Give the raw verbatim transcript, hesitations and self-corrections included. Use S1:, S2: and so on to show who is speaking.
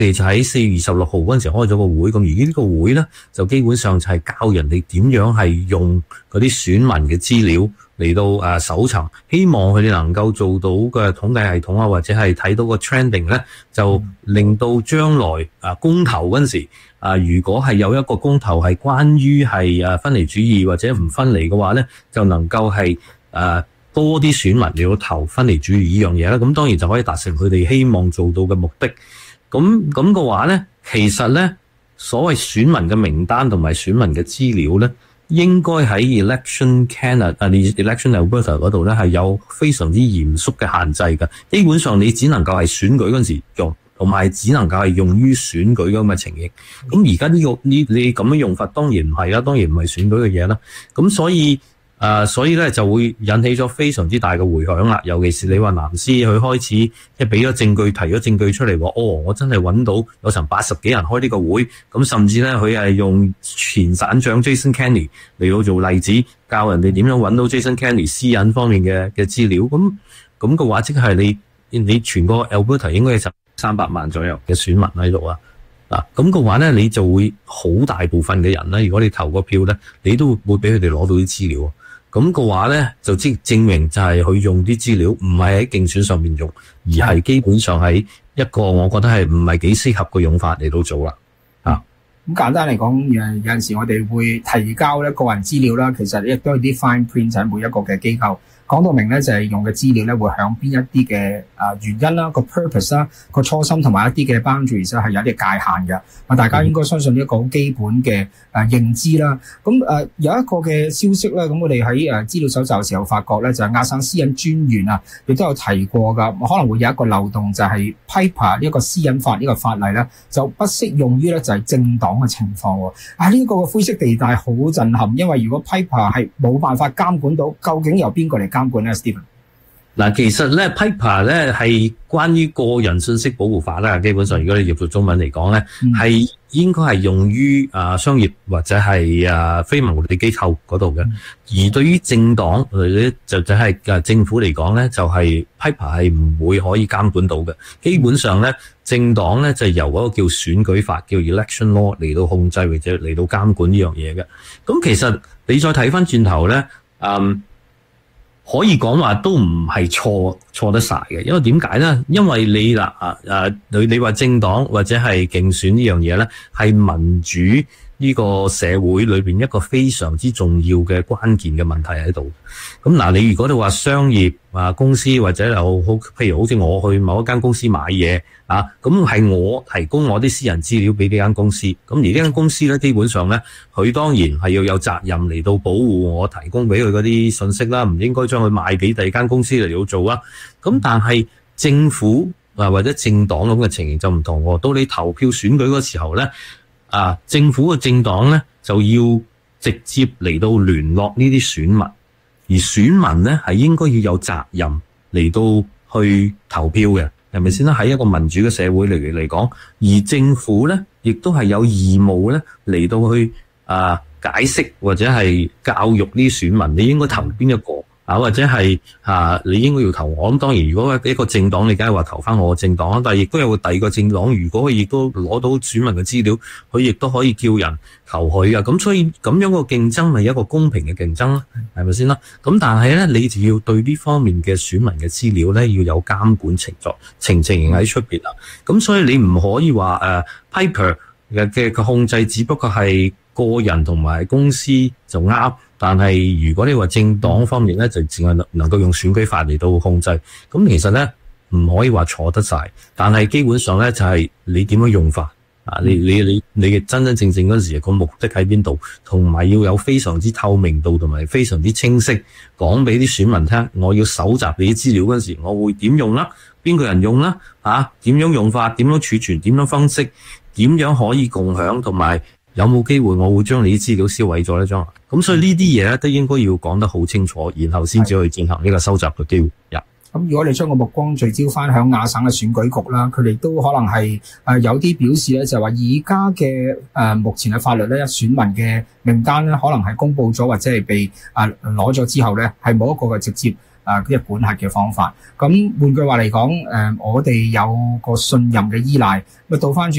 S1: 哋就喺四月二十六號嗰陣時開咗個會，咁而呢個會咧就基本上就係教人哋點樣係用嗰啲選民嘅資料嚟到誒搜尋，希望佢哋能夠做到嘅統計系統啊，或者係睇到個 trending 咧，就令到將來啊公投嗰陣時啊，如果係有一個公投係關於係誒分離主義或者唔分離嘅話咧，就能夠係誒多啲選民嚟到投分離主義呢樣嘢啦。咁當然就可以達成佢哋希望做到嘅目的。咁咁嘅話咧，其實咧所謂選民嘅名單同埋選民嘅資料咧，應該喺 Election Canada 啊 Election Alberta 嗰度咧係有非常之嚴肅嘅限制嘅。基本上你只能夠係選舉嗰陣時用，同埋只能夠係用於選舉咁嘅情形。咁而家呢個呢你咁樣用法當然唔係啦，當然唔係選舉嘅嘢啦。咁所以誒、呃，所以咧就會引起咗非常之大嘅迴響啦。尤其是你話藍絲佢開始即係俾咗證據，提咗證據出嚟話，哦，我真係揾到有成八十幾人開呢個會，咁甚至咧佢係用前省長 Jason Kenney 嚟到做例子，教人哋點樣揾到 Jason Kenney 私隱方面嘅嘅資料。咁咁嘅話，即係你你全個 Alberta 應該係三百萬左右嘅選民喺度啊。嗱，咁嘅話咧，你就會好大部分嘅人咧，如果你投個票咧，你都會俾佢哋攞到啲資料。咁嘅話咧，就即證明就係佢用啲資料唔係喺競選上面用，而係基本上喺一個我覺得係唔係幾適合嘅用法嚟到做啦。啊，
S2: 咁簡單嚟講，誒有陣時我哋會提交咧個人資料啦，其實亦都係啲 fine print 喺每一個嘅機構講到明咧，就係用嘅資料咧會響邊一啲嘅啊原因啦、個 purpose 啦、個初心同埋一啲嘅 boundaries 啦係有啲界限嘅。啊，大家應該相信一個好基本嘅誒認知啦。咁誒有一個嘅消息咧，咁我哋喺誒資料搜集嘅時候發覺咧，就係亞省私隱專員啊，亦都有提過噶，可能會有一個漏洞，就係 Piper 呢一個私隱法呢個法例咧，就不適用於咧就係政黨嘅情況。啊，呢個灰色地帶好震撼，因為如果 Piper 係冇辦法監管到，究竟由邊個嚟監管咧 ，Stephen？
S1: 嗱，其實咧 Piper 咧係關於個人信息保護法啦，基本上如果你譯做中文嚟講咧，係、嗯、應該係用於啊商業或者係啊非牟利機構嗰度嘅。而對於政黨或者就就係誒政府嚟講咧，就係 Piper 係唔會可以監管到嘅。基本上咧，政黨咧就由嗰個叫選舉法叫 Election Law 嚟到控制或者嚟到監管呢樣嘢嘅。咁其實你再睇翻轉頭咧，嗯。可以講話都唔係錯錯得晒嘅，因為點解咧？因為你嗱啊啊，你你話政黨或者係競選呢樣嘢咧，係民主呢個社會裏邊一個非常之重要嘅關鍵嘅問題喺度。咁嗱，你如果你話商業啊公司或者又好，譬如好似我去某一間公司買嘢啊，咁係我提供我啲私人資料俾呢間公司。咁而呢間公司咧，基本上咧，佢當然係要有責任嚟到保護我提供俾佢嗰啲信息啦，唔應該將佢賣俾第二間公司嚟到做啦。咁但係政府啊或者政黨咁嘅情形就唔同喎。到你投票選舉嗰時候咧，啊政府嘅政黨咧就要直接嚟到聯絡呢啲選民。而選民咧係應該要有責任嚟到去投票嘅，係咪先啦？喺一個民主嘅社會嚟嚟講，而政府咧亦都係有義務咧嚟到去啊解釋或者係教育呢啲選民，你應該投邊一個啊，或者係啊你應該要投我。咁當然，如果一個政黨，你梗係話投翻我嘅政黨啦。但係亦都有個第二個政黨，如果佢亦都攞到選民嘅資料，佢亦都可以叫人投佢噶。咁所以咁樣個競爭咪一個公平嘅競爭啦，係咪先啦？咁但係咧，你就要對呢方面嘅選民嘅資料咧，要有監管程序、情情喺出邊啦。咁所以你唔可以話誒、uh, Piper 嘅嘅控制，只不過係個人同埋公司就啱。但係如果你話政黨方面咧，就淨係能夠用選舉法嚟到控制，咁其實咧唔可以話錯得晒。但係基本上咧就係你點樣用法啊？你你你你嘅真真正正嗰時個目的喺邊度，同埋要有非常之透明度，同埋非常之清晰講俾啲選民聽。我要搜集你啲資料嗰時，我會點用啦？邊個人用啦？啊？點樣用法？點樣儲存？點樣分析？點樣可以共享？同埋有冇機會我會將你啲資料銷毀咗呢？將來咁，所以呢啲嘢咧都應該要講得好清楚，然後先至去進行呢個收集嘅機會。咁、
S2: 嗯、如果你將個目光聚焦翻響亞省嘅選舉局啦，佢哋都可能係誒、呃、有啲表示咧，就係話而家嘅誒目前嘅法律咧，選民嘅名單咧，可能係公佈咗或者係被誒攞咗之後咧，係冇一個嘅直接誒嘅管轄嘅方法。咁換句話嚟講，誒、呃、我哋有個信任嘅依賴，咪倒翻轉。